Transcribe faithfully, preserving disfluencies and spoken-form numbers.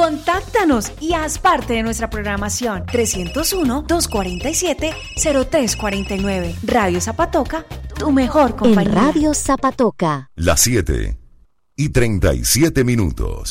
Contáctanos y haz parte de nuestra programación. trescientos uno, doscientos cuarenta y siete, cero tres cuarenta y nueve. Radio Zapatoca, tu mejor compañía. En Radio Zapatoca. Las siete y treinta y siete minutos.